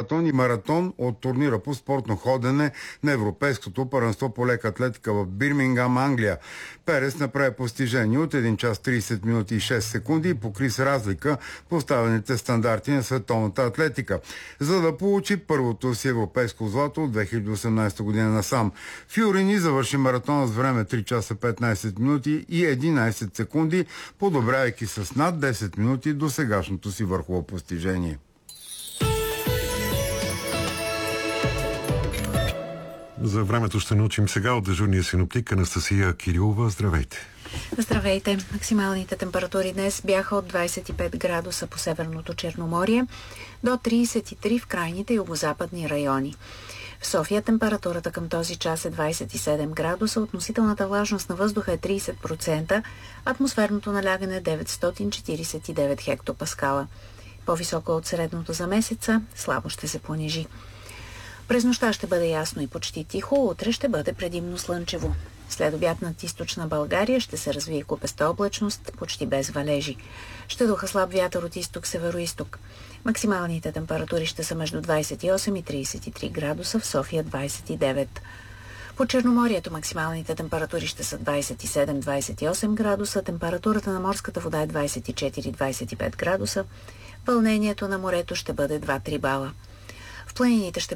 полумаратон и маратон от турнира по спортно ходене на Европейското първенство по лека атлетика в Бирмингам, Англия. Перес направи постижение от 1 час 30 минути и 6 секунди и покри с разлика поставените стандарти на световната атлетика, за да получи първото си европейско злато от 2018 година насам. Фюрини завърши маратона с време 3 часа 15 минути и 11 секунди, подобрявайки с над 10 минути до сегашното си върхово постижение. За времето ще научим сега от дежурния синоптик Анастасия Кирилова. Здравейте! Здравейте! Максималните температури днес бяха от 25 градуса по Северното Черноморие до 33 в крайните югозападни райони. В София температурата към този час е 27 градуса, относителната влажност на въздуха е 30%, атмосферното налягане е 949 хектопаскала. По-високо от средното за месеца, слабо ще се понижи. През нощта ще бъде ясно и почти тихо, утре ще бъде предимно слънчево. След обяд над източна България ще се развие купеста облачност, почти без валежи. Ще духа слаб вятър от изток-североизток. Максималните температури ще са между 28 и 33 градуса, в София 29. По Черноморието максималните температури ще са 27-28 градуса, температурата на морската вода е 24-25 градуса, вълнението на морето ще бъде 2-3 бала. В планините ще